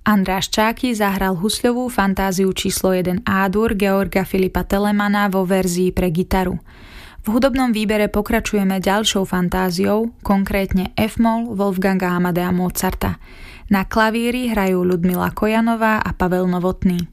András Čáky zahral husľovú fantáziu číslo 1 A-dur Georga Filipa Telemana vo verzii pre gitaru. V hudobnom výbere pokračujeme ďalšou fantáziou, konkrétne F-moll Wolfganga Amadea Mozarta. Na klavíri hrajú Ľudmila Kojanová a Pavel Novotný.